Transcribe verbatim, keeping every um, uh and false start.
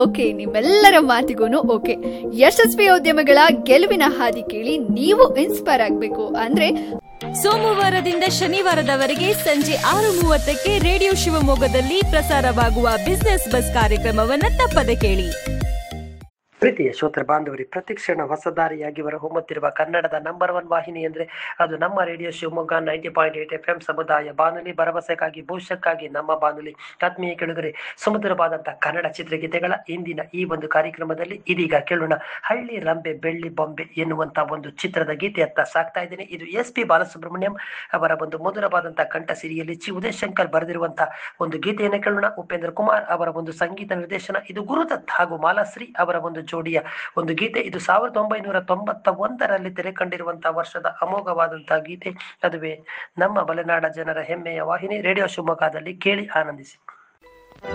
Okay, ನಿಮ್ಮೆಲ್ಲರ ಮಾತಿಗೂ okay. ಯಶಸ್ವಿ ಉದ್ಯಮಗಳ ಗೆಲುವಿನ ಹಾದಿ ಕೇಳಿ ನೀವು ಇನ್ಸ್ಪೈರ್ ಆಗಬೇಕು ಅಂದ್ರೆ ಸೋಮವಾರದಿಂದ ಶನಿವಾರದವರೆಗೆ ಸಂಜೆ ಆರು ಮೂವತ್ತಕ್ಕೆ ರೇಡಿಯೋ ಶಿವಮೊಗ್ಗದಲ್ಲಿ ಪ್ರಸಾರವಾಗುವ ಬಿಸಿನೆಸ್ ಬಸ್ ಕಾರ್ಯಕ್ರಮವನ್ನ ತಪ್ಪದೆ ಕೇಳಿ. ಪ್ರೀತಿಯ ಶ್ರೋತೃ ಬಾಂಧವರಿ, ಪ್ರತಿಕ್ಷಣ ಹೊಸ ದಾರಿಯಾಗಿ ಹೊಮ್ಮುತ್ತಿರುವ ಕನ್ನಡದ ನಂಬರ್ ಒನ್ ವಾಹಿನಿ ಅಂದ್ರೆ ಅದು ನಮ್ಮ radio Shivamogga ninety point eight F M ಸಮುದಾಯ ಬಾನುಲಿ, ಭರವಸೆಗಾಗಿ ಭವಿಷ್ಯಕ್ಕಾಗಿ ನಮ್ಮ ಬಾನುಲಿ. ಆತ್ಮೀಯ ಕೆಳಗರೆ, ಸುಮಧುರವಾದಂತಹ ಕನ್ನಡ ಚಿತ್ರಗೀತೆಗಳ ಇಂದಿನ ಈ ಒಂದು ಕಾರ್ಯಕ್ರಮದಲ್ಲಿ ಇದೀಗ ಕೇಳೋಣ ಹಳ್ಳಿ ರಂಬೆ ಬೆಳ್ಳಿ ಬೊಂಬೆ ಎನ್ನುವಂತ ಒಂದು ಚಿತ್ರದ ಗೀತೆಯತ್ತ ಸಾಕ್ತಾ ಇದ್ದೇನೆ. ಇದು ಎಸ್ ಪಿ ಬಾಲಸುಬ್ರಹ್ಮಣ್ಯಂ ಅವರ ಒಂದು ಮಧುರವಾದಂತಹ ಕಂಠ ಸಿರಿಯಲ್ಲಿ ಚಿ ಉದಯ್ ಶಂಕರ್ ಬರೆದಿರುವಂತಹ ಒಂದು ಗೀತೆಯನ್ನು ಕೇಳೋಣ. ಉಪೇಂದ್ರ ಕುಮಾರ್ ಅವರ ಒಂದು ಸಂಗೀತ ನಿರ್ದೇಶನ. ಇದು ಗುರುದತ್ ಹಾಗೂ ಮಾಲಾಶ್ರೀ ಅವರ ಒಂದು ಜೋಡಿಯ ಒಂದು ಗೀತೆ. ಇದು ಸಾವಿರದ ಒಂಬೈನೂರ ತೊಂಬತ್ತ ಒಂದರಲ್ಲಿ ತೆರೆ ಕಂಡಿರುವಂತಹ ವರ್ಷದ ಅಮೋಘವಾದಂತಹ ಗೀತೆ. ಅದುವೇ ನಮ್ಮ ಮಲೆನಾಡ ಜನರ ಹೆಮ್ಮೆಯ ವಾಹಿನಿ ರೇಡಿಯೋ ಶಿವಮೊಗ್ಗದಲ್ಲಿ ಕೇಳಿ ಆನಂದಿಸಿ.